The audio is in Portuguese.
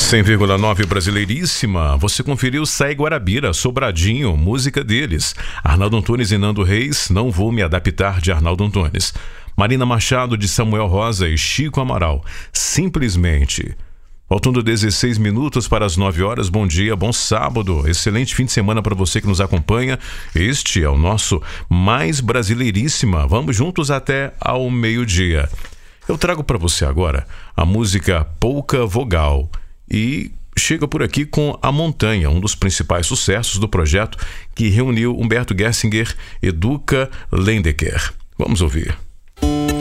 100,9 Brasileiríssima. Você conferiu Sai Guarabira, Sobradinho, música deles. Arnaldo Antunes e Nando Reis, Não Vou Me Adaptar, de Arnaldo Antunes. Marina Machado, de Samuel Rosa e Chico Amaral, Simplesmente. Faltando 16 minutos para as 9 horas. Bom dia, bom sábado. Excelente fim de semana para você que nos acompanha. Este é o nosso Mais Brasileiríssima. Vamos juntos até ao meio-dia. Eu trago para você agora a música Pouca Vogal e chega por aqui com A Montanha, um dos principais sucessos do projeto que reuniu Humberto Gessinger e Duca Lendecker. Vamos ouvir.